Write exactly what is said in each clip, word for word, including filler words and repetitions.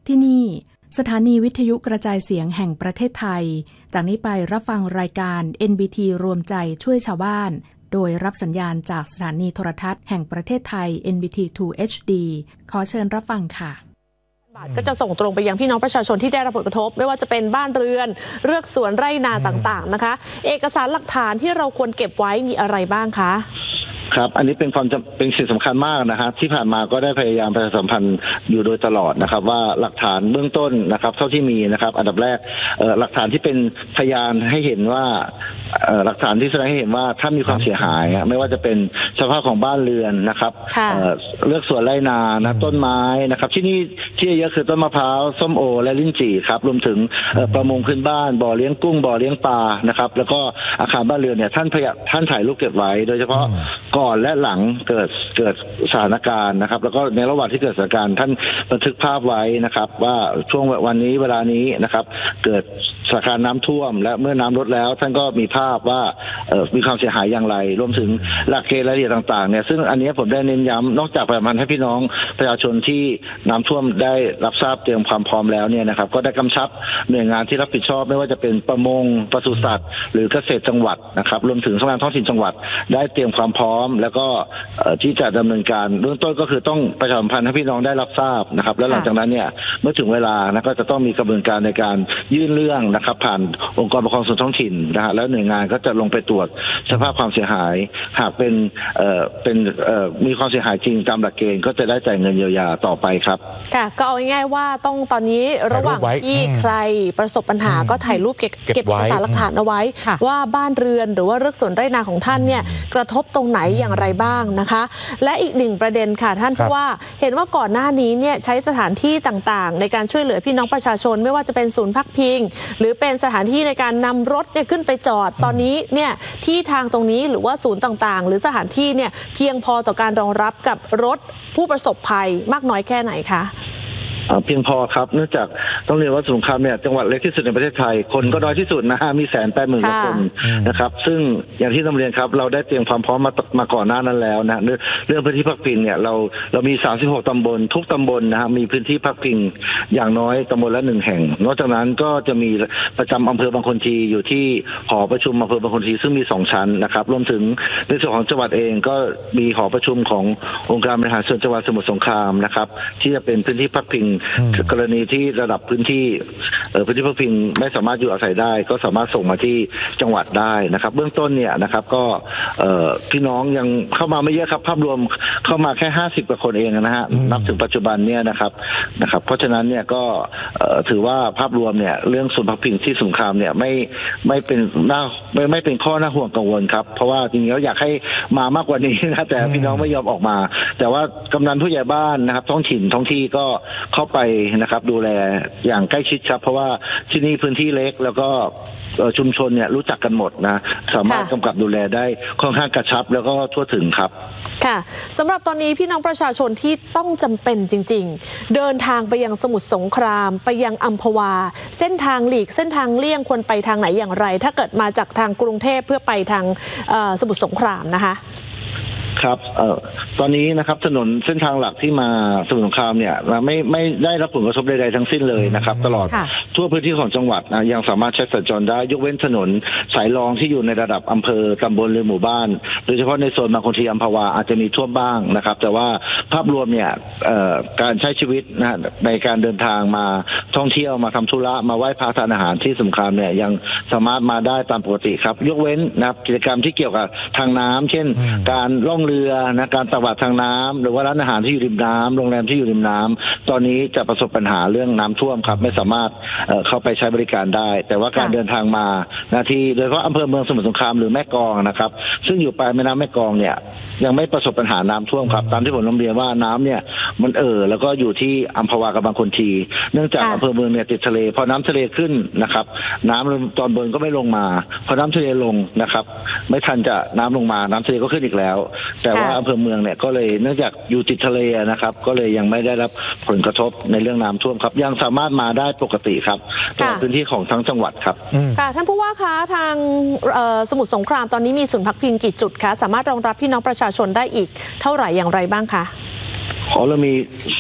ที่นี่สถานีวิทยุกระจายเสียงแห่งประเทศไทยจากนี้ไปรับฟังรายการ เอ็น บี ที รวมใจช่วยชาวบ้านโดยรับสัญญาณจากสถานีโทรทัศน์แห่งประเทศไทย เอ็น บี ที ทู เอช ดี ขอเชิญรับฟังค่ะก็จะส่งตรงไปยังพี่น้องประชาชนที่ได้รับผลกระทบไม่ว่าจะเป็นบ้านเรือนเรือกสวนไร่นาต่างๆนะคะเอกสารหลักฐานที่เราควรเก็บไว้มีอะไรบ้างคะครับอันนี้เป็นความเป็นสิ่งสำคัญมากนะครับที่ผ่านมาก็ได้พยายามประชาสัมพันธ์อยู่โดยตลอดนะครับว่าหลักฐานเบื้องต้นนะครับเท่าที่มีนะครับอันดับแรกหลักฐานที่เป็นพยานให้เห็นว่าหลักฐานที่แสดงให้เห็นว่าถ้ามีความเสียหายไม่ว่าจะเป็นสภาพของบ้านเรือนนะครับเลือกสวนไร่นานะต้นไม้นะครับที่นี่ที่เยอะคือต้นมะพร้าวส้มโอและลิ้นจี่ครับรวมถึงประมงพื้นบ้านบ่อเลี้ยงกุ้งบ่อเลี้ยงปลานะครับแล้วก็อาคารบ้านเรือนเนี่ยท่านพยท่านถ่ายรูปเก็บไว้โดยเฉพาะก่อนและหลังเกิดเกิดสถานการณ์นะครับแล้วก็ในระหว่างที่เกิดสถานการณ์ท่านบันทึกภาพไว้นะครับว่าช่วงวันนี้เวลานี้นะครับเกิดสถานการณ์น้ำท่วมและเมื่อน้ำลดแล้วท่านก็มีภาพว่ามีความเสียหายอย่างไรรวมถึงหลักเกณฑ์รายละเอียดต่างๆเนี่ยซึ่งอันนี้ผมได้เน้นย้ำนอกจากประมาณให้พี่น้องประชาชนที่น้ำท่วมได้รับทราบเตรียมความพร้อมแล้วเนี่ยนะครับก็ได้กำชับหน่วยงานที่รับผิดชอบไม่ว่าจะเป็นประมงปศุสัตว์หรือเกษตรจังหวัดนะครับรวมถึงสำนักงานท้องถิ่นจังหวัดได้เตรียมความพร้อมแล้วก็ที่จะดำเนินการเบื้องต้นก็คือต้องประชาสัมพันธ์ให้พี่น้องได้รับทราบนะครับแล้วหลังจากนั้นเนี่ยเมื่อถึงเวลานะก็จะต้องมีกระบวนการในการยื่นเรื่องนะครับผ่านองค์กรปกครองส่วนท้องถิ่นนะฮะแล้วหน่วยงานก็จะลงไปตรวจสภาพความเสียหายหากเป็นเอ่อเป็นเอ่อมีความเสียหายจริงตามหลักเกณฑ์ก็จะได้จ่ายเงินเยียวยาต่อไปครับค่ะก็เอาง่ายๆว่าต้องตอนนี้ระหว่างที่ใครประสบปัญหาก็ถ่ายรูปเก็บเก็บเอกสารหลักฐานเอาไว้ว่าบ้านเรือนหรือว่าเรือกสวนไร่นาของท่านเนี่ยกระทบตรงไหนอย่างไรบ้างนะคะและอีกหนึ่งประเด็นค่ะท่านเพราะว่าเห็นว่าก่อนหน้านี้เนี่ยใช้สถานที่ต่างๆในการช่วยเหลือพี่น้องประชาชนไม่ว่าจะเป็นศูนย์พักพิงหรือเป็นสถานที่ในการนำรถเนี่ยขึ้นไปจอดตอนนี้เนี่ยที่ทางตรงนี้หรือว่าศูนย์ต่างๆหรือสถานที่เนี่ยเพียงพอต่อการรองรับกับรถผู้ประสบภัยมากน้อยแค่ไหนคะเพียงพอครับเนื่องจากต้องเรียนว่าสงขลาเนี่ยจังหวัดเล็กที่สุดในประเทศไทยคนก็น้อยที่สุดนะฮะมีแสนแปดหมื่นคนนะครับซึ่งอย่างที่ต้องเรียนครับเราได้เตรียมความพร้อมมามาก่อนหน้านั้นแล้วนะเรื่องพื้นที่พักพิงเนี่ยเราเรามีสามสิบหกตำบลทุกตำบลนะฮะมีพื้นที่พักพิงอย่างน้อยตำบลละหนึ่งแห่งนอกจากนั้นก็จะมีประจำอำเภอบางคนทีอยู่ที่หอประชุมอำเภอบางคนทีซึ่งมีสองชั้นนะครับรวมถึงในส่วนของจังหวัดเองก็มีหอประชุมขององค์การบริหารส่วนจังหวัดสมุทรสงครามนะครับที่จะเป็นพื้นที่พักพิงกรณีที่ระดับพื้นที่พื้นที่พักพิงไม่สามารถอยู่อาศัยได้ก็สามารถส่งมาที่จังหวัดได้นะครับเบื้องต้นเนี่ยนะครับก็พี่น้องยังเข้ามาไม่เยอะครับภาพรวมเข้ามาแค่ห้าสิบกว่าคนเองนะฮะนับถึงปัจจุบันเนี่ยนะครับนะครับเพราะฉะนั้นเนี่ยก็ถือว่าภาพรวมเนี่ยเรื่องศูนย์พักพิงที่สงขลาเนี่ยไม่ไม่เป็นน่าไม่ไม่เป็นข้อน่าห่วงกังวลครับเพราะว่าจริงๆแล้วอยากให้มามากกว่านี้นะแต่พี่น้องไม่ยอมออกมาแต่ว่ากำนันผู้ใหญ่บ้านนะครับท้องถิ่นท้องที่ก็เข้าไปนะครับดูแลอย่างใกล้ชิดครับเพราะว่าที่นี่พื้นที่เล็กแล้วก็ชุมชนเนี่ยรู้จักกันหมดนะสามารถกำกับดูแลได้ค่อนข้างกระชับแล้วก็ทั่วถึงครับค่ะสำหรับตอนนี้พี่น้องประชาชนที่ต้องจำเป็นจริงๆเดินทางไปยังสมุทรสงครามไปยังอัมพวาเส้นทางหลีกเส้นทางเลี่ยงควรไปทางไหนอย่างไรถ้าเกิดมาจากทางกรุงเทพเพื่อไปทางสมุทรสงครามนะคะครับเอ่อตอนนี้นะครับถนนเส้นทางหลักที่มาสมุทรสงครามเนี่ยไม่ไม่ได้รับผลกระทบใดๆทั้งสิ้นเลยนะครับตลอดทั่วพื้นที่ของจังหวัดนะยังสามารถใช้สัญจรได้ยกเว้นถนนสายรองที่อยู่ในระดับอำเภอตำบลหรือหมู่บ้านโดยเฉพาะในโซนบางคนทีอัมพวาอาจจะมีท่วมบ้างนะครับแต่ว่าภาพรวมเนี่ยการใช้ชีวิตนะในการเดินทางมาท่องเที่ยวมาทำธุระมาไหว้พระทานอาหารที่สงขลาเนี่ยยังสามารถมาได้ตามปกติครับยกเว้นนะครับกิจกรรมที่เกี่ยวกับทางน้ำเช่นการล่องเรือนะการตวัดทางน้ำหรือว่าร้านอาหารที่อยู่ริมน้ำโรงแรมที่อยู่ริมน้ำตอนนี้จะประสบปัญหาเรื่องน้ำท่วมครับไม่สามารถเข้าไปใช้บริการได้แต่ว่าการเดินทางมานะที่โดยเฉพาะอำเภอเมืองสมุทรสงครามหรือแม่กลองนะครับซึ่งอยู่ปลายแม่น้ำแม่กลองเนี่ยยังไม่ประสบปัญหาน้ำท่วมครับตามที่ผมนำเรียนว่าน้ำเนี่ยมันเอ่อแล้วก็อยู่ที่อัมพวากับบางคนทีเนื่องจากอำเภอเมืองเนี่ยติดทะเลพอน้ำทะเลขึ้นนะครับน้ำตอนบนก็ไม่ลงมาพอน้ำทะเลลงนะครับไม่ทันจะน้ำลงมาน้ำทะเลก็ขึ้นอีกแล้วแต่ว่าอำเภอเมืองเนี่ยก็เลยเนื่องจากอยู่ติดทะเลนะครับก็เลยยังไม่ได้รับผลกระทบในเรื่องน้ำท่วมครับยังสามารถมาได้ปกติครับตลอดพื้นที่ของทั้งจังหวัดครับค่ะท่านผู้ว่าคะทางสมุทรสงครามตอนนี้มีศูนย์พักพิงกี่จุดคะสามารถรองรับพี่น้องประชาชนได้อีกเท่าไหร่อย่างไรบ้างคะอ๋อเรามี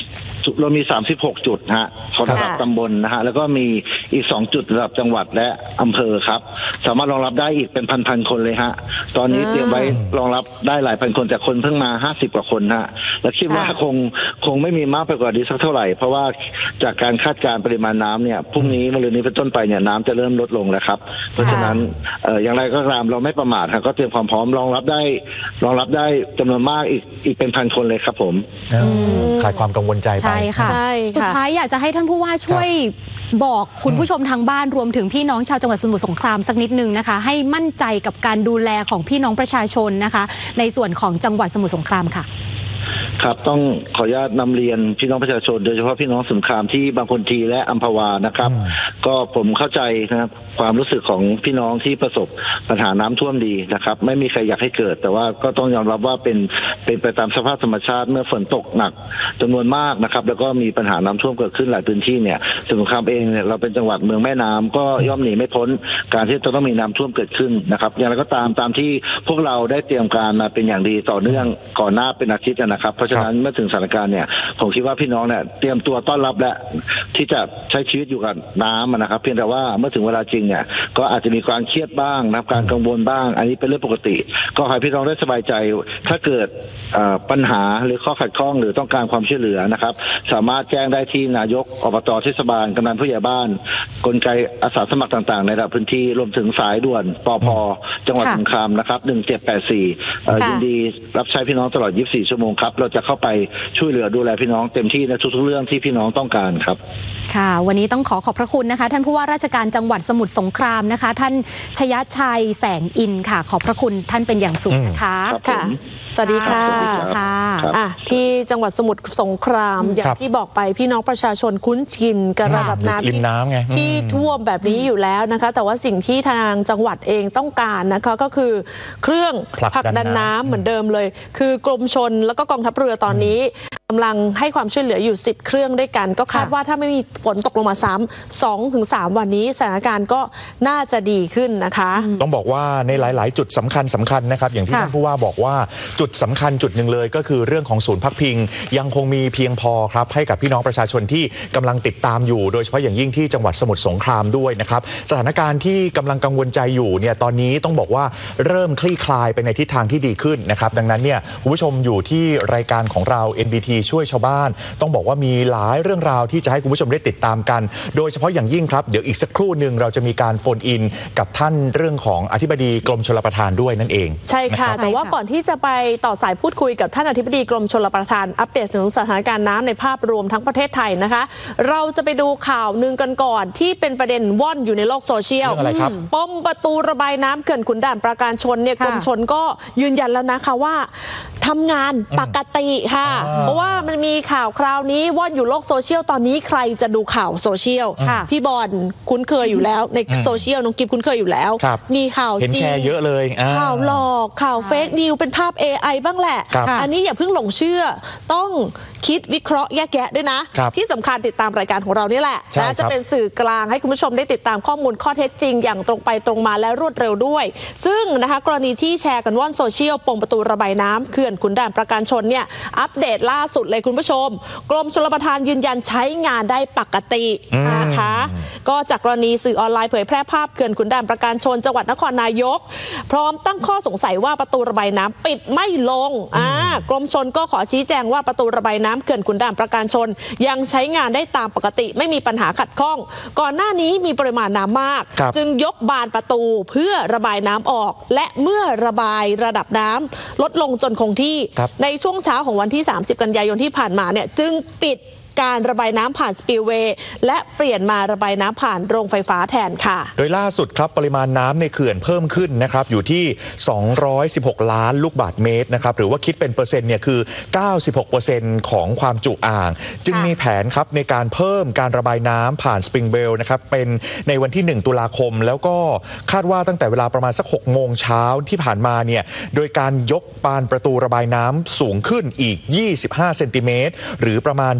เรามีสามสิบหกจุดฮะของระดับตำบลนะฮะแล้วก็มีอีกสองจุดระดับจังหวัดและอำเภอครับสามารถรองรับได้อีกเป็นพันๆคนเลยฮะตอนนี้เตรียมไว้รองรับได้หลายพันคนแต่คนเพิ่งมาห้าสิบกว่าคนฮะและคิดว่าคงคงไม่มีมากไปกว่านี้สักเท่าไหร่เพราะว่าจากการคาดการณ์ปริมาณน้ำเนี่ยพรุ่งนี้มะรืนนี้เป็นต้นไปเนี่ยน้ำจะเริ่มลดลงแล้วครับเพราะฉะนั้นเอ่ออย่างไรก็ตามเราไม่ประมาทครับก็เตรียมความพร้อมรองรับได้รองรับได้จำนวนมากอีกอีกเป็นพันคนเลยครับผมขาดความกังวลใจไปใช่ค่ะสุดท้ายอยากจะให้ท่านผู้ว่าช่วยบอกคุณผู้ชมทางบ้านรวมถึงพี่น้องชาวจังหวัดสมุทรสงครามสักนิดนึงนะคะให้มั่นใจกับการดูแลของพี่น้องประชาชนนะคะในส่วนของจังหวัดสมุทรสงครามค่ะครับต้องขออนุญาตนำเรียนพี่น้องประชาชนโดยเฉพาะพี่น้องสงครามที่บางคนทีและอัมพวานะครับก็ผมเข้าใจนะครับความรู้สึกของพี่น้องที่ประสบปัญหาน้ำท่วมดีนะครับไม่มีใครอยากให้เกิดแต่ว่าก็ต้องยอมรับว่าเป็นเป็นไปตามสภาพธรรมชาติเมื่อฝนตกหนักจำนวนมากนะครับแล้วก็มีปัญหาน้ำท่วมเกิดขึ้นหลายพื้นที่เนี่ยสมุทรสงครามเองเนี่ยเราเป็นจังหวัดเมืองแม่น้ำก็ย่อมหนีไม่พ้นการที่จะต้องมีน้ำท่วมเกิดขึ้นนะครับอย่างไรก็ตามตามที่พวกเราได้เตรียมการมาเป็นอย่างดีต่อเนื่องก่อนหน้าเป็นอาทิตย์นะครับเพราะฉะนั้นเมื่อถึงสถานการณ์เนี่ยผมคิดว่าพี่น้องเนี่ยเตรียมตัวต้อนรับและที่จะใช้ชีวิตอยู่กับน้ำนะครับเพียงแต่ว่าเมื่อถึงเวลาจริงเนี่ยก็อาจจะมีความเครียดบ้างนะครับการกังวลบ้างอันนี้เป็นเรื่องปกติก็ให้พี่น้องได้สบายใจถ้าเกิดปัญหาหรือข้อขัดข้องหรือต้องการความช่วยเหลือนะครับสามารถแจ้งได้ที่นายกอบต.เทศบาลกำนันผู้ใหญ่บ้านกลไกอาสาสมัครต่างๆในระดับพื้นที่รวมถึงสายด่วนปภ.จังหวัดสงขลานะครับหนึ่งเจ็ดแปดสี่ยินดีรับใช้พี่น้องตลอดยี่สิบสี่ชั่วโมงครับเราจะเข้าไปช่วยเหลือดูแลพี่น้องเต็มที่ในทุกๆเรื่องที่พี่น้องต้องการครับค่ะวันนี้ต้องขอขอบพระคุณนะคะท่านผู้ว่าราชการจังหวัดสมุทรสงครามนะคะท่านชยชัยแสงอินค่ะขอบพระคุณท่านเป็นอย่างสูงนะคะค่ะสวัสดีค่ะค่ะอ่ะที่จังหวัดสมุทรสงครามอย่างที่บอกไปพี่น้องประชาชนคุ้นชินกับระดับน้ำที่ที่ท่วมแบบนี้อยู่แล้วนะคะแต่ว่าสิ่งที่ทางจังหวัดเองต้องการนะคะก็คือเครื่องผลักดันน้ำเหมือนเดิมเลยคือกรมชลแล้วก็กองทัพเรือตอนนี้กำลังให้ความช่วยเหลืออยู่สิบเครื่องด้วยกันก็คาดว่าถ้าไม่มีฝนตกลงมาซ้ำ สองถึงสาม วันนี้สถานการณ์ก็น่าจะดีขึ้นนะคะต้องบอกว่าในหลายๆจุดสำคัญสำคัญนะครับอย่างที่ท่านผู้ว่าบอกว่าจุดสำคัญจุดหนึ่งเลยก็คือเรื่องของศูนย์พักพิงยังคงมีเพียงพอครับให้กับพี่น้องประชาชนที่กำลังติดตามอยู่โดยเฉพาะอย่างยิ่งที่จังหวัดสมุทรสงครามด้วยนะครับสถานการณ์ที่กำลังกังวลใจอยู่เนี่ยตอนนี้ต้องบอกว่าเริ่มคลี่คลายไปในทิศทางที่ดีขึ้นนะครับดังนั้นเนี่ยคุณผู้ชมอยู่ที่รายการของเรา เอ็น บี ที ช่วยชาวบ้านต้องบอกว่ามีหลายเรื่องราวที่จะให้คุณผู้ชมได้ติดตามกันโดยเฉพาะอย่างยิ่งครับเดี๋ยวอีกสักครู่หนึ่งเราจะมีการโฟนอินกับท่านเรื่องของอธิบดีกรมชลประทานด้วยนั่นเองใช่ค่ะแต่ว่าก่อนที่จะไปต่อสายพูดคุยกับท่านอธิบดีกรมชลประทานอัปเดตถึงสถานการณ์น้ำในภาพรวมทั้งประเทศไทยนะคะเราจะไปดูข่าวหนึ่งกันก่อนที่เป็นประเด็นว่อนอยู่ในโลกโซเชียลปมประตูระบายน้ำเขื่อนขุนด่านปราการชนเนี่ยกรมชลก็ยืนยันแล้วนะคะว่าทำงานปกติค่ะเพราะว่ามันมีข่าวคราวนี้ว่อนอยู่โลกโซเชียลตอนนี้ใครจะดูข่าวโซเชียลพี่บอลคุ้นเคยอยู่แล้วในโซเชียลน้องกิฟคุ้นเคยอยู่แล้วมีข่าวจริงเห็นแชร์เยอะเลยข่าวหลอกข่าวเฟกนิวเป็นภาพ เอ ไอ บ้างแหละอันนี้อย่าเพิ่งหลงเชื่อต้องคิดวิเคราะห์แยกแยะด้วยนะที่สำคัญติดตามรายการของเรานี่แหละนะจะเป็นสื่อกลางให้คุณผู้ชมได้ติดตามข้อมูลข้อเท็จจริงอย่างตรงไปตรงมาและรวดเร็วด้วยซึ่งนะคะกรณีที่แชร์กันว่อนโซเชียลปมประตูระบายน้ำเขื่อนขุนด่านปราการชนเนี่ยอัปเดตล่าสุดเลยคุณผู้ชมกรมชลประทานยืนยันใช้งานได้ปกตินะคะก็จากกรณีสื่อออนไลน์เผยแพร่ภาพเขื่อนขุนด่านปราการชนจังหวัดนครนายกพร้อมตั้งข้อสงสัยว่าประตูระบายน้ำปิดไม่ลงอ่ากรมชลก็ขอชี้แจงว่าประตูระบายน้ำเขื่อนขุนด่านปราการชนยังใช้งานได้ตามปกติไม่มีปัญหาขัดข้องก่อนหน้านี้มีปริมาณน้ำมากจึงยกบานประตูเพื่อระบายน้ำออกและเมื่อระบายระดับน้ำลดลงจนคงที่ในช่วงเช้าของวันที่สามสิบกันยายนที่ผ่านมาเนี่ยจึงปิดการระบายน้ำผ่านสปิลเวย์และเปลี่ยนมาระบายน้ำผ่านโรงไฟฟ้าแทนค่ะโดยล่าสุดครับปริมาณน้ำในเขื่อนเพิ่มขึ้นนะครับอยู่ที่สองร้อยสิบหกล้านลูกบาศก์เมตรนะครับหรือว่าคิดเป็นเปอร์เซ็นต์เนี่ยคือ เก้าสิบหกเปอร์เซ็นต์ ของความจุอ่างจึงมีแผนครับในการเพิ่มการระบายน้ำผ่านสปริงเวลนะครับเป็นในวันที่หนึ่งตุลาคมแล้วก็คาดว่าตั้งแต่เวลาประมาณสักหกโมงเช้าที่ผ่านมาเนี่ยโดยการยกบานประตูระบายน้ำสูงขึ้นอีกยี่สิบห้าเซนติเมตรหรือประมาณเจ็ดสิบ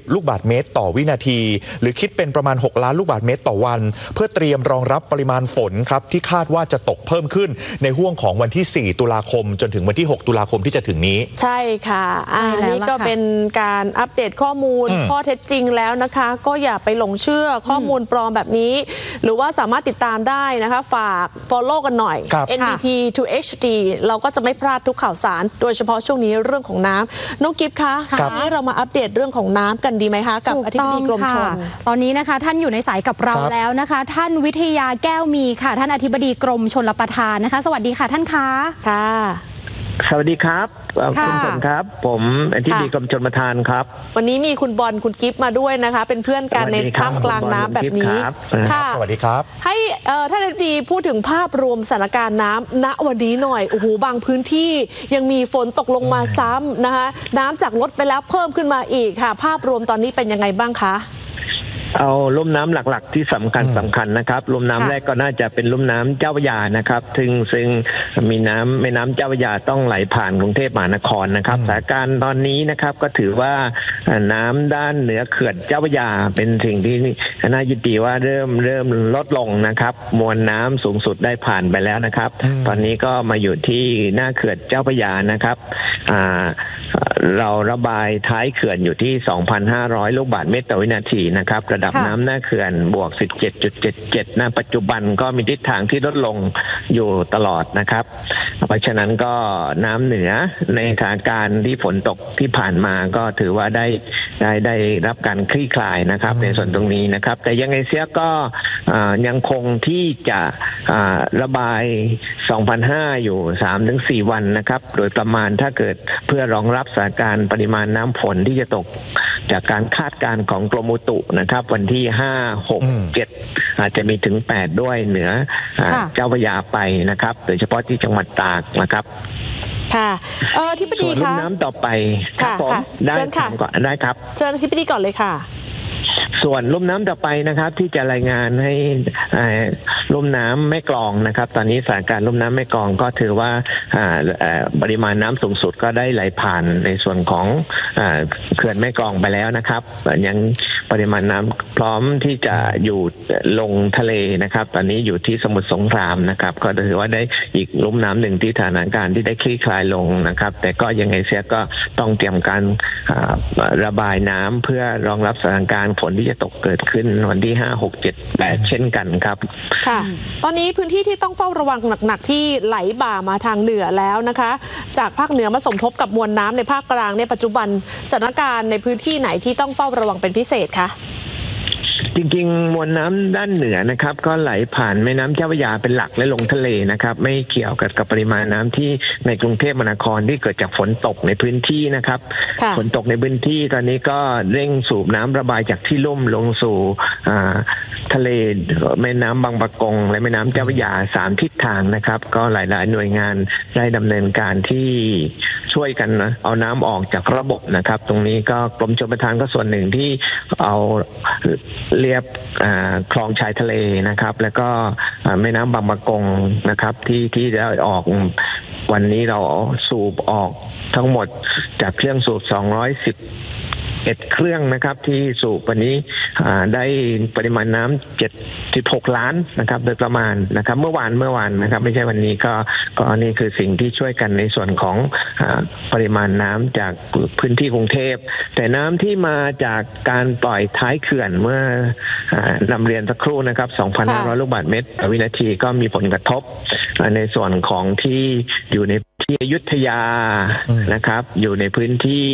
ลูกบาศก์เมตรต่อวินาทีหรือคิดเป็นประมาณหกล้านลูกบาศก์เมตรต่อวันเพื่อเตรียมรองรับปริมาณฝนครับที่คาดว่าจะตกเพิ่มขึ้นในห่วงของวันที่สี่ตุลาคมจนถึงวันที่หกตุลาคมที่จะถึงนี้ใช่ค่ะอันนี้ก็เป็นการอัปเดตข้อมูลข้อเท็จจริงแล้วนะคะก็อย่าไปหลงเชื่อข้อมูลปลอมแบบนี้หรือว่าสามารถติดตามได้นะคะฝาก follow กันหน่อย เอ็น บี ที ทู เอช ดี เราก็จะไม่พลาดทุกข่าวสารโดยเฉพาะช่วงนี้เรื่องของน้ำน้องกิฟต์คะให้เรามาอัปเดตเรื่องของน้ำกันดีไหมคะกับอธิบดีกรมชลตอนนี้นะคะท่านอยู่ในสายกับเราแล้วนะคะท่านวิทยาแก้วมีค่ะท่านอธิบดีกรมชลประทานนะคะสวัสดีค่ะท่านคะค่ะสวัสดีครับคุณฝนครับผมอธิบดีกรมชลประทานครับวันนี้มีคุณบอลคุณกิฟต์มาด้วยนะคะเป็นเพื่อนกันในท่ามกลางน้ำแบบนี้ค่ะสวัสดีครับให้ท่านอธิบดีพูดถึงภาพรวมสถานการณ์น้ำณวันนี้หน่อยโอ้โหบางพื้นที่ยังมีฝนตกลงมาซ้ำนะคะน้ำจากลดไปแล้วเพิ่มขึ้นมาอีกค่ะภาพรวมตอนนี้เป็นยังไงบ้างคะเอาลุ่มน้ำหลักๆที่สำคัญสำคัญนะครับลุ่มน้ำแรกก็น่าจะเป็นลุ่มน้ำเจ้าพระยานะครับซึ่งซึ่งมีน้ำแม่น้ำเจ้าพระยาต้องไหลผ่านกรุงเทพมหานครนะครับสถานการณ์ตอนนี้นะครับก็ถือว่าน้ำด้านเหนือเขื่อนเจ้าพระยาเป็นสิ่งที่น่ายินดีว่าเริ่มเริ่มลดลงนะครับมวลน้ำสูงสุดได้ผ่านไปแล้วนะครับตอนนี้ก็มาอยู่ที่หน้าเขื่อนเจ้าพระยานะครับเราระบายท้ายเขื่อนอยู่ที่ สองพันห้าร้อย ลูกบาศก์เมตรต่อวินาทีนะครับระดับน้ำหน้าเขื่อนบวก สิบเจ็ดจุดเจ็ดเจ็ด ณ ปัจจุบันก็มีทิศทางที่ลดลงอยู่ตลอดนะครับเพราะฉะนั้นก็น้ำเหนือในสถานการณ์ที่ฝนตกที่ผ่านมาก็ถือว่าได้ได้ได้รับการคลี่คลายนะครับในส่วนตรงนี้นะครับแต่ยังไงเสียก็ยังคงที่จะระบาย สองพันห้าร้อย อยู่ สามถึงสี่ วันนะครับโดยประมาณถ้าเกิดเพื่อรองรับสถานการณ์ปริมาณน้ำฝนที่จะตกจากการคาดการณ์ของกรมอุตุนะครับวันที่ห้า หก เจ็ดอาจจะมีถึงแปดด้วยเหนือเจ้าพระยาไปนะครับโดยเฉพาะที่จังหวัดตากนะครับค่ะเออที่ปดีค่ะส่วนลุ่มน้ำต่อไปครับผมได้ก่อนได้ครับเชิญที่ปดีก่อนเลยค่ะส่วนลุ่มน้ำต่อไปนะครับที่จะรายงานให้ลุ่มน้ำแม่กลองนะครับตอนนี้สถานการณ์ลุ่มน้ำแม่กลองก็ถือว่าปริมาณน้ำสูงสุดก็ได้ไหลผ่านในส่วนของเขื่อนแม่กลองไปแล้วนะครับยังปริมาณน้ำพร้อมที่จะอยู่ลงทะเลนะครับตอนนี้อยู่ที่สมุทรสงครามนะครับก็ถือว่าได้อีกลุ่มน้ำหนึ่งที่สถานการณ์ที่ได้คลี่คลายลงนะครับแต่ก็ยังไงเสียก็ต้องเตรียมการระบายน้ำเพื่อรองรับสถานการณ์ฝนที่จะตกเกิดขึ้นวันที่ห้า หก เจ็ด แปดเช่นกันครับค่ะตอนนี้พื้นที่ที่ต้องเฝ้าระวังหนักๆที่ไหลบ่ามาทางเหนือแล้วนะคะจากภาคเหนือมาสมทบกับมวลน้ำในภาคกลางในปัจจุบันสถานการณ์ในพื้นที่ไหนที่ต้องเฝ้าระวังเป็นพิเศษคะจริงๆมวลน้ำด้านเหนือนะครับก็ไหลผ่านแม่น้ำเจ้าพระยาเป็นหลักและลงทะเลนะครับไม่เกี่ยวกับกับปริมาณน้ำที่ในกรุงเทพมหานครที่เกิดจากฝนตกในพื้นที่นะครับฝนตกในพื้นที่ตอนนี้ก็เร่งสูบน้ำระบายจากที่ลุ่มลงสู่ทะเลแม่น้ำบางปะกงและแม่น้ำเจ้าพระยาสามทิศทางนะครับก็หลายๆหน่วยงานได้ดำเนินการที่ช่วยกันนะเอาน้ำออกจากระบบนะครับตรงนี้ก็กรมชลประทานก็ส่วนหนึ่งที่เอาเรียบคลองชายทะเลนะครับแล้วก็แม่น้ำบางปะกงนะครับที่ที่ได้ออกวันนี้เราสูบออกทั้งหมดจากเครื่องสูบสองร้อยสิบเอ็ดเครื่องนะครับที่สูบวันนี้ได้ปริมาณน้ำเจ็ดสิบหกล้านนะครับโดยประมาณนะครับเมื่อวานเมื่อวานนะครับไม่ใช่วันนี้ก็ก็นี่คือสิ่งที่ช่วยกันในส่วนของปริมาณน้ำจากพื้นที่กรุงเทพแต่น้ำที่มาจากการปล่อยท้ายเขื่อนเมื่อนำเรียนสักครู่นะครับ สองพันห้าร้อย ลูกบาศก์เมตรต่อวินาทีก็มีผลกระทบในส่วนของที่อยู่ในที่อยุธยานะครับอยู่ในพื้นที่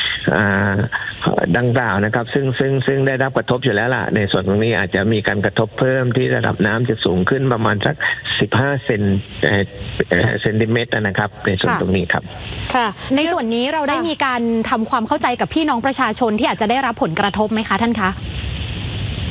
ดังกล่าวนะครับซึ่งซึ่งซึ่งได้รับกระทบอยู่แล้วล่ะในส่วนตรงนี้อาจจะมีการกระทบเพิ่มที่ระดับน้ำจะสูงขึ้นประมาณสักสิบห้าเซนเซนติเมตรนะครับในส่วนตรงนี้ครับค่ะในส่วนนี้เราได้มีการทำความเข้าใจกับพี่น้องประชาชนที่อาจจะได้รับผลกระทบไหมคะท่านคะ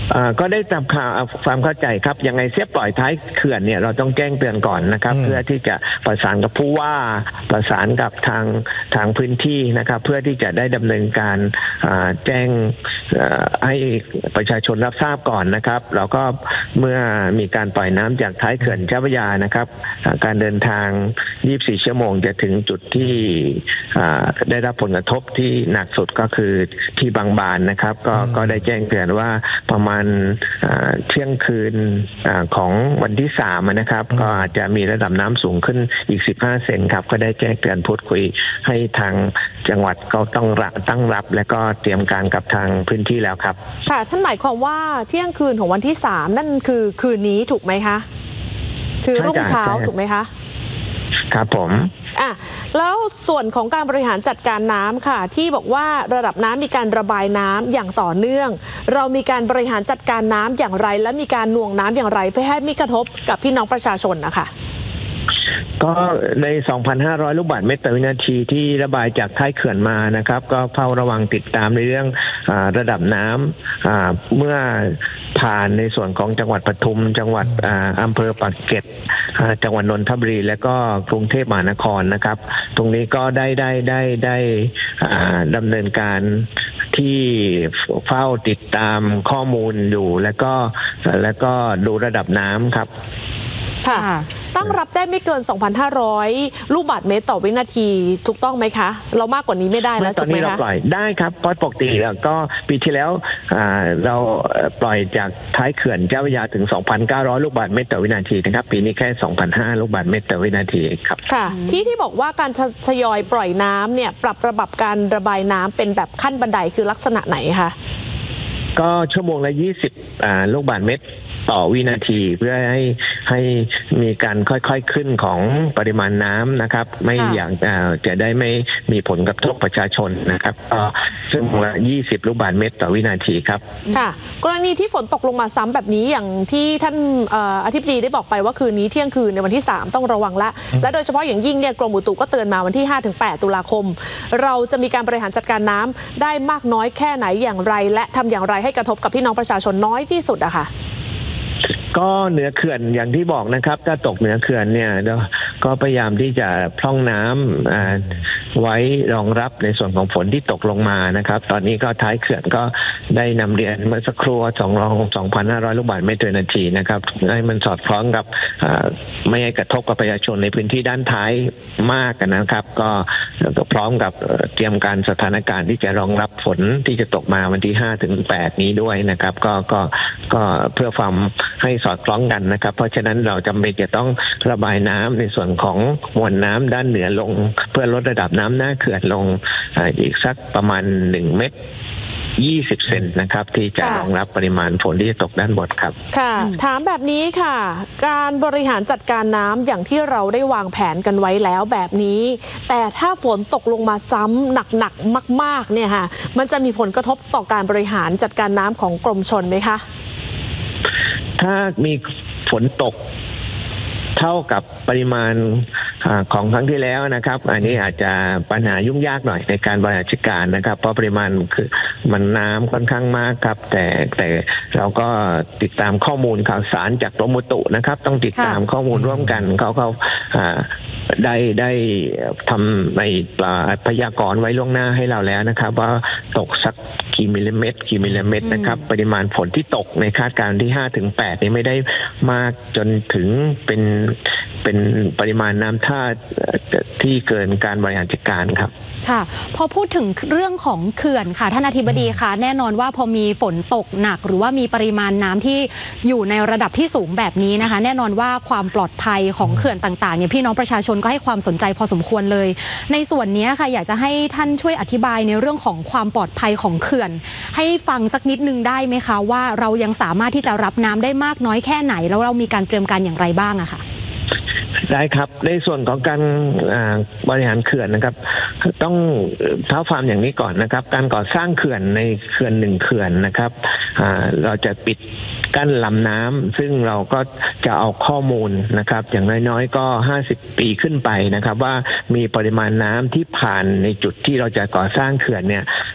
ก็ได้ตามข่าวความเข้าใจครับยังไงเสียปล่อยท้ายเขื่อนเนี่ยเราต้องแจ้งเตือนก่อนนะครับเพื่อที่จะประสานกับผู้ว่าประสานกับทางทางพื้นที่นะครับเพื่อที่จะได้ดำเนินการแจ้งให้ประชาชนรับทราบก่อนนะครับแล้วก็เมื่อมีการปล่อยน้ำจากท้ายเขื่อนเจ้าพระยานะครับการเดินทางยี่สิบสี่ชั่วโมงจะถึงจุดที่ได้รับผลกระทบที่หนักสุดก็คือที่บางบานนะครับก็ก็ได้แจ้งเตือนว่าประมาณเที่ยงคืนของวันที่สามนะครับก็อาจจะมีระดับน้ำสูงขึ้นอีกสิบห้าเซนครับก็ได้แจ้งเตือนพูดคุยให้ทางจังหวัดก็ต้องตั้งรับและก็เตรียมการกับทางพื้นที่แล้วครับค่ะท่านหมายความว่าเที่ยงคืนของวันที่สามนั่นคือคืนนี้ถูกไหมคะคือรุ่งเช้าถูกไหมคะครับผมอ่ะแล้วส่วนของการบริหารจัดการน้ำค่ะที่บอกว่าระดับน้ำมีการระบายน้ำอย่างต่อเนื่องเรามีการบริหารจัดการน้ำอย่างไรและมีการหน่วงน้ำอย่างไรเพื่อให้ไม่กระทบกับพี่น้องประชาชนนะคะก็ใน สองพันห้าร้อย ลูกบาศก์เมตรต่อวินาทีที่ระบายจากท้ายเขื่อนมานะครับก็เฝ้าระวังติดตามในเรื่องอระดับน้ำเมื่อผ่านในส่วนของจังหวัดปทุมจังหวัดอำเภอปากเกร็ดจังหวัดนนทบุรีและก็กรุงเทพมหานครนะครับตรงนี้ก็ได้ได้ได้ได้ดำเนินการที่เฝ้าติดตามข้อมูลอยู่แล้วก็แล้วก็ดูระดับน้ำครับค่ะตั้งรับได้ไม่เกิน สองพันห้าร้อย ลูกบาศก์เมตรต่อวินาทีถูกต้องไหมคะเรามากกว่านี้ไม่ได้แล้วตอนนี้เราปล่อยได้ครับเพราะปกติแล้วก็ปีที่แล้วเราปล่อยจากท้ายเขื่อนเจ้าพระยาถึง สองพันเก้าร้อย ลูกบาศก์เมตรต่อวินาทีนะครับปีนี้แค่ สองพันห้าร้อย ลูกบาศก์เมตรต่อวินาทีครับค่ะที่ที่บอกว่าการทยอยปล่อยน้ำเนี่ยปรับระบบการระบายน้ำเป็นแบบขั้นบันไดคือลักษณะไหนคะก็ชั่วโมงละยี่สิบลูกบาศก์เมตรต่อวินาทีเพื่อให้ให้มีการค่อยๆขึ้นของปริมาณน้ำนะครับไม่อย่างจะได้ไม่มีผลกระทบประชาชนนะครับก็ชั่วโมงละยี่สิบลูกบาศก์เมตรต่อวินาทีครับค่ะกรณีที่ฝนตกลงมาซ้ำแบบนี้อย่างที่ท่านอธิบดีได้บอกไปว่าคืนนี้เที่ยงคืนในวันที่สามต้องระวังละและโดยเฉพาะอย่างยิ่งเนี่ยกรมอุตุก็เตือนมาวันที่ ห้าถึงแปด ตุลาคมเราจะมีการบริหารจัดการน้ำได้มากน้อยแค่ไหนอย่างไรและทำอย่างไรให้กระทบกับพี่น้องประชาชนน้อยที่สุดอะค่ะก็เหนือเขื่อนอย่างที่บอกนะครับถ้าตกเหนือเขื่อนเนี่ยก็พยายามที่จะพร่องน้ำไว้รองรับในส่วนของฝนที่ตกลงมานะครับตอนนี้ก็ท้ายเขื่อนก็ได้นำเรียนเมื่อสักครู่สองรองสองพันห้าร้อยลูกบาศก์เมตรต่อนาทีนะครับให้มันสอดคล้องกับไม่ให้กระทบกับประชาชนในพื้นที่ด้านท้ายมากนะครับก็พร้อมกับเตรียมการสถานการณ์ที่จะรองรับฝนที่จะตกมาวันที่ห้าถึงแปดนี้ด้วยนะครับก็ก็ก็เพื่อความให้สอดคล้องกันนะครับเพราะฉะนั้นเราจำเป็นจะต้องระบายน้ำในส่วนของมวลน้ำด้านเหนือลงเพื่อลดระดับน้ำหน้าเขื่อนลงอีกสักประมาณหนึ่งเมตรยี่สิบเซนนะครับที่จะรองรับปริมาณฝนที่จะตกด้านบนครับค่ะถามแบบนี้ค่ะการบริหารจัดการน้ำอย่างที่เราได้วางแผนกันไว้แล้วแบบนี้แต่ถ้าฝนตกลงมาซ้ำหนักๆมากๆเนี่ยค่ะมันจะมีผลกระทบต่อการบริหารจัดการน้ำของกรมชลไหมคะถ้ามีฝนตกเท่ากับปริมาณของครั้งที่แล้วนะครับอันนี้อาจจะปัญหายุ่งยากหน่อยในการบริหารจัดการนะครับเพราะปริมาณคือมันน้ำค่อนข้างมากครับแต่แต่เราก็ติดตามข้อมูลข่าวสารจากกรมอุตุนะครับต้องติดตามข้อมูลร่วมกันเขาเขาได้ได้ทำในพยากรณ์ไว้ล่วงหน้าให้เราแล้วนะครับว่าตกสักกี่มิลลิเมตรกี่มิลลิเมตรนะครับปริมาณฝนที่ตกในคาดการณ์ที่ ห้าถึงแปด นี่ไม่ได้มากจนถึงเป็นเป็นปริมาณน้ำท่าที่เกินการบริหารจัดการครับค่ะพอพูดถึงเรื่องของเขื่อนค่ะท่านอธิบดีคะแน่นอนว่าพอมีฝนตกหนักหรือว่ามีปริมาณน้ำที่อยู่ในระดับที่สูงแบบนี้นะคะแน่นอนว่าความปลอดภัยของเขื่อนต่างๆเนี่ยพี่น้องประชาชนก็ให้ความสนใจพอสมควรเลยในส่วนนี้ค่ะอยากจะให้ท่านช่วยอธิบายในเรื่องของความปลอดภัยของเขื่อนให้ฟังสักนิดนึงได้ไหมคะว่าเรายังสามารถที่จะรับน้ำได้มากน้อยแค่ไหนแล้วเรามีการเตรียมการอย่างไรบ้างอะค่ะได้ครับในส่วนของการบริหารเขื่อนนะครับต้องเท้าความอย่างนี้ก่อนนะครับการก่อสร้างเขื่อนในเขื่อนหนึ่งเขื่อนนะครับเราจะปิดกั้นลำน้ำซึ่งเราก็จะเอาข้อมูลนะครับอย่างน้อยๆก็ห้าสิบปีขึ้นไปนะครับว่ามีปริมาณน้ำที่ผ่านในจุดที่เราจะก่อสร้างเขื่อนเนี่ย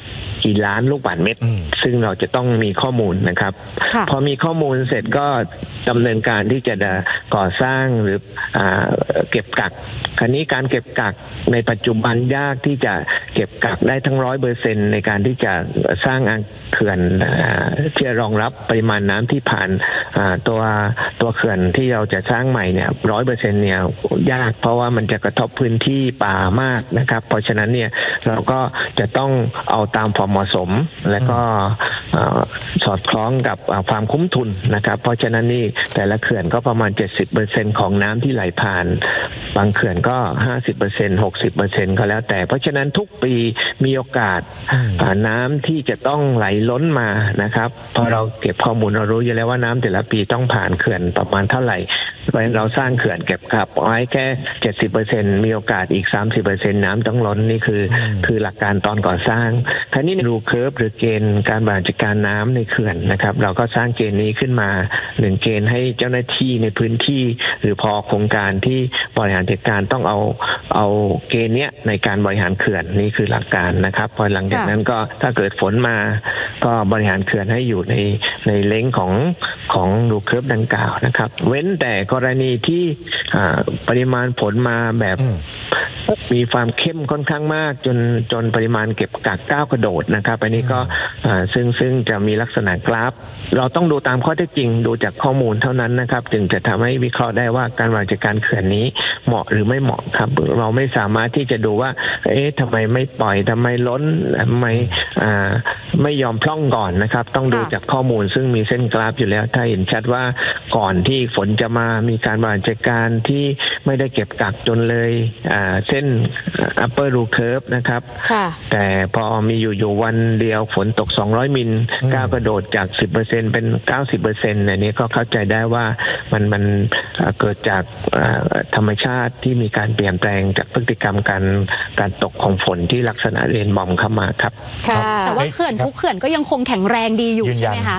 กี่ล้านลูกบาศก์เมตรซึ่งเราจะต้องมีข้อมูลนะครับพอมีข้อมูลเสร็จก็ดำเนินการที่จะก่อสร้างหรือเก็บกักคราวนี้การเก็บกักในปัจจุบันยากที่จะเก็บกักได้ทั้งร้อยเปอร์เซ็นต์ในการที่จะสร้างอ่างเขื่อนที่จะรองรับปริมาณน้ำที่ผ่านตัวตัวเขื่อนที่เราจะสร้างใหม่เนี่ยร้อยเปอร์เซ็นต์เนี่ยยากเพราะว่ามันจะกระทบพื้นที่ป่ามากนะครับเพราะฉะนั้นเนี่ยเราก็จะต้องเอาตามความเหมาะสมและก็สอดคล้องกับความคุ้มทุนนะครับเพราะฉะนั้นนี่แต่ละเขื่อนก็ประมาณ เจ็ดสิบเปอร์เซ็นต์ ของน้ำที่ไหลผ่านบางเขื่อนก็ ห้าสิบเปอร์เซ็นต์ หกสิบเปอร์เซ็นต์ ก็แล้วแต่เพราะฉะนั้นทุกปีมีโอกาสน้ำที่จะต้องไหลล้นมานะครับพอเราเก็บข้อมูลเรารู้อยู่แล้วว่าน้ำแต่ละปีต้องผ่านเขื่อนประมาณเท่าไหร่เราสร้างเขื่อนเก็บกักไว้แค่ เจ็ดสิบเปอร์เซ็นต์ มีโอกาสอีก สามสิบเปอร์เซ็นต์ น้ำต้องล้นนี่คือคือหลักการตอนก่อสร้างคราวนี้รูเคิร์ฟหรือเกณฑ์การบริหารจัดการน้ำในเขื่อนนะครับเราก็สร้างเกณฑ์นี้ขึ้นมาหนึ่งเกณฑ์ให้เจ้าหน้าที่ในพื้นที่หรือพอโครงการที่บริหารจัดการต้องเอาเอาเกณฑ์เนี้ยในการบริหารเขื่อนนี่คือหลักการนะครับพอหลังจากนั้นก็ถ้าเกิดฝนมาก็บริหารเขื่อนให้อยู่ในในเลนของของรูเคิร์ฟดังกล่าวนะครับเว้นแต่กรณีที่ปริมาณฝนมาแบบมีความเข้มค่อนข้างมากจนจนปริมาณเก็บกักก้าวกระโดดนะครับอันนี้ก็ซึ่งซึ่งจะมีลักษณะกราฟเราต้องดูตามข้อเท็จจริงดูจากข้อมูลเท่านั้นนะครับจึงจะทำให้วิเคราะห์ได้ว่าการบริหารจัดการเขื่อนนี้เหมาะหรือไม่เหมาะครับเราไม่สามารถที่จะดูว่าเอ๊ะทำไมไม่ปล่อยทำไมล้นทำไมไม่ยอมพร่องก่อนนะครับต้องดูจากข้อมูลซึ่งมีเส้นกราฟอยู่แล้วถ้าเห็นชัดว่าก่อนที่ฝนจะมามีการบริหารจัดการที่ไม่ได้เก็บกักจนเลยเส้น upper roof curve นะครับแต่พอมีอยู่ๆวันเดียวฝนตกสองร้อยมิลก้าวกระโดดจาก สิบเปอร์เซ็นต์ เป็น เก้าสิบเปอร์เซ็นต์ อันนี้ก็เข้าใจได้ว่ามันมันเกิดจากธรรมชาติที่มีการเปลี่ยนแปลงจากพฤติกรรมการการตกของฝนที่ลักษณะเรนบอมเข้ามาครับแต่ว่าเขื่อนทุกเขื่อนก็ยังคงแข็งแรงดีอยู่ใช่ไหมคะ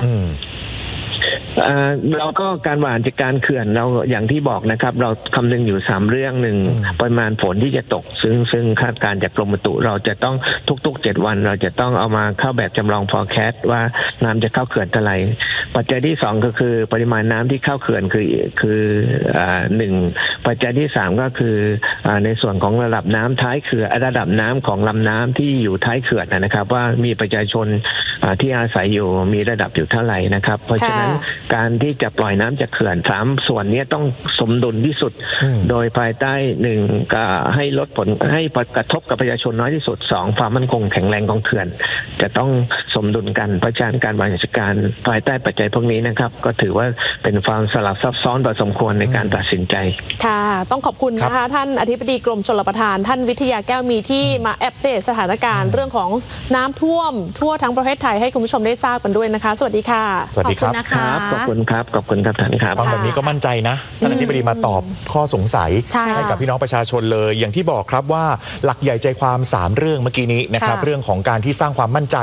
เราก็การบริหารจัดการเขื่อนเราอย่างที่บอกนะครับเราคำนึงอยู่สามเรื่องหนึ่งปริมาณฝนที่จะตกซึ่งซึ่งคาดการณ์จากกรมอุตุเราจะต้องทุกๆเจ็ดวันเราจะต้องเอามาเข้าแบบจำลอง forecast ว่าน้ำจะเข้าเขื่อนเท่าไหร่ปัจจัยที่สองก็คือปริมาณน้ำที่เข้าเขื่อนคือคือหนึ่งปัจจัยที่สามก็คือในส่วนของระดับน้ำท้ายเขื่อนระดับน้ำของลำน้ำที่อยู่ท้ายเขื่อนนะครับว่ามีประชาชนที่อาศัยอยู่มีระดับอยู่เท่าไหร่นะครับเพราะฉะนั้นการที่จะปล่อยน้ำจากเขื่อนสามส่วนนี้ต้องสมดุลที่สุดโดยภายใต้หนึ่งก็ให้ลดผลให้กระทบกับประชาชนน้อยที่สุดสองความมั่นคงแข็งแรงของเขื่อนจะต้องสมดุลกันเพราะฉะนั้นการบริหารจัดการภายใต้ปัจจัยพวกนี้นะครับก็ถือว่าเป็นความสลับซับซ้อนพอสมควรในการตัดสินใจค่ะต้องขอบคุณนะคะท่านอธิบดีกรมชลประทานท่านวิทยาแก้วมีที่มาอัปเดตสถานการณ์เรื่องของน้ำท่วมทั่วทั้งประเทศไทยให้คุณผู้ชมได้ทราบกันด้วยนะคะสวัสดีค่ะสวัสดีครับขอบคุณครับขอบคุณครับท่านครับฟังแบบนี้ก็มั่นใจนะท่านอธิบดีมาตอบข้อสงสัยให้กับพี่น้องประชาชนเลยอย่างที่บอกครับว่าหลักใหญ่ใจความสามเรื่องเมื่อกี้นี้นะครับเรื่องของการที่สร้างความมั่นใจ